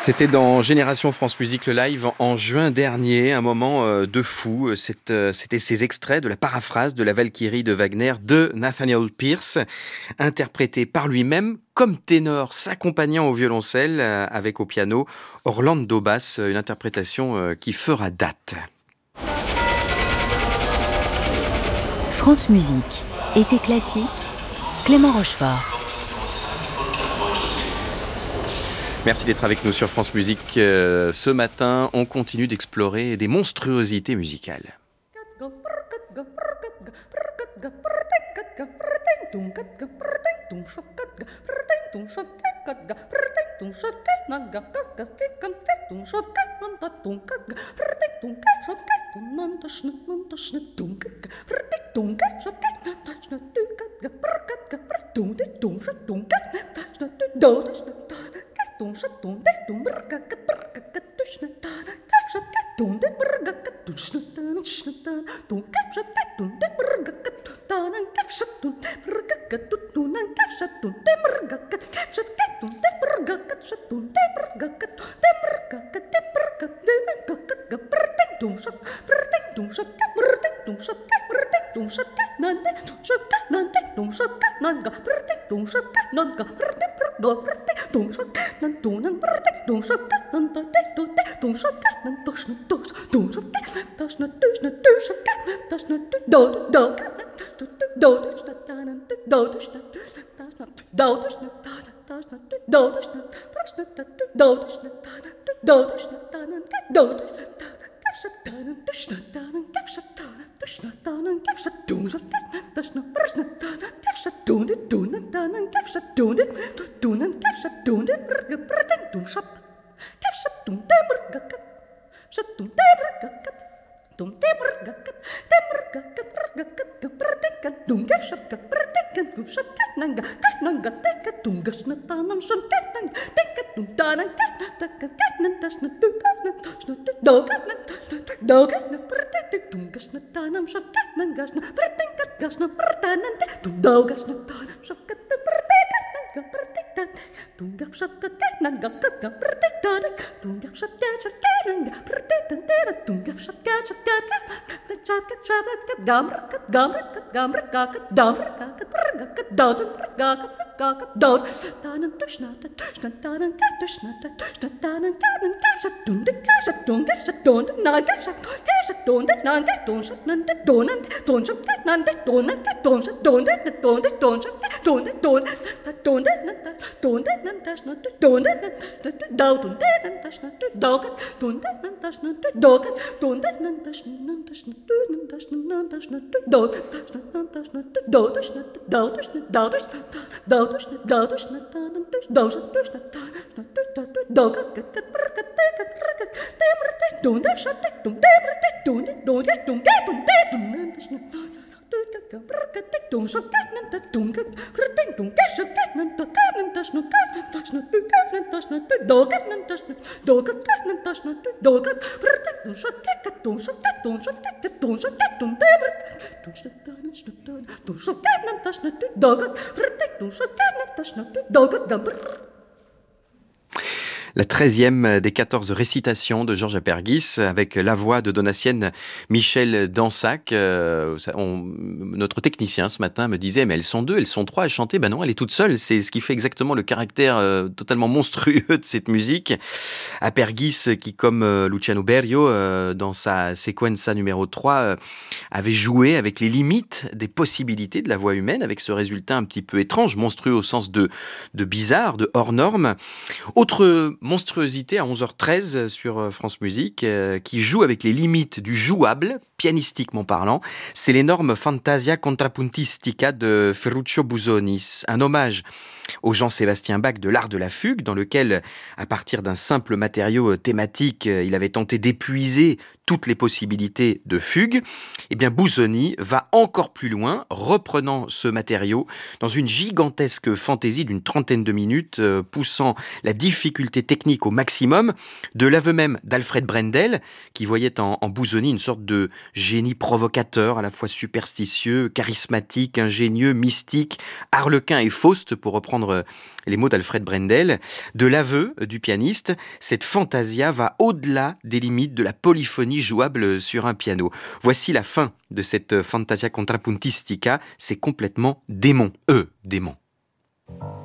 C'était dans Génération France Musique le live en juin dernier, un moment de fou. C'était ces extraits de la paraphrase de la Valkyrie de Wagner de Nathaniel Pierce, interprété par lui-même comme ténor, s'accompagnant au violoncelle avec au piano Orlando Bass, une interprétation qui fera date. France Musique, été classique, Clément Rochefort. Merci d'être avec nous sur France Musique. Ce matin, on continue d'explorer des monstruosités musicales. La 13e des 14 récitations de Georges Apergis avec la voix de Donatienne Michel Dansac. Notre technicien ce matin me disait mais elles sont deux, elles sont trois à chanter. Ben non, elle est toute seule. C'est ce qui fait exactement le caractère totalement monstrueux de cette musique. Apergis qui, comme Luciano Berio dans sa sequenza numéro 3 avait joué avec les limites des possibilités de la voix humaine, avec ce résultat un petit peu étrange, monstrueux au sens de bizarre, de hors norme. Autre monstruosité à 11h13 sur France Musique, qui joue avec les limites du jouable, pianistiquement parlant, c'est l'énorme Fantasia Contrapuntistica de Ferruccio Busoni, un hommage au Jean-Sébastien Bach de l'art de la fugue, dans lequel, à partir d'un simple matériau thématique, il avait tenté d'épuiser toutes les possibilités de fugue. Eh bien, Busoni va encore plus loin, reprenant ce matériau dans une gigantesque fantaisie d'une 30aine de minutes, poussant la difficulté technique au maximum, de l'aveu même d'Alfred Brendel, qui voyait en Busoni une sorte de génie provocateur, à la fois superstitieux, charismatique, ingénieux, mystique, harlequin et Faust, pour reprendre les mots d'Alfred Brendel. De l'aveu du pianiste, cette fantasia va au-delà des limites de la polyphonie jouable sur un piano. Voici la fin de cette fantasia contrapuntistica, c'est complètement démon. Démon.